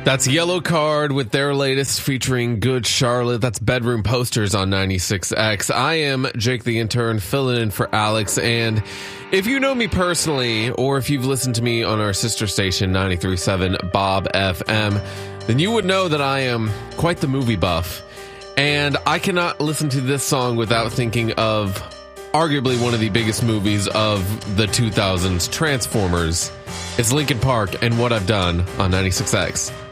That's Yellow Card with their latest featuring Good Charlotte. That's Bedroom Posters on 96X. I am Jake the Intern, filling in for Alex. And if you know me personally, or if you've listened to me on our sister station, 93.7 Bob FM, then you would know that I am quite the movie buff. And I cannot listen to this song without thinking of arguably one of the biggest movies of the 2000s, Transformers. It's Linkin Park and What I've Done on 96X.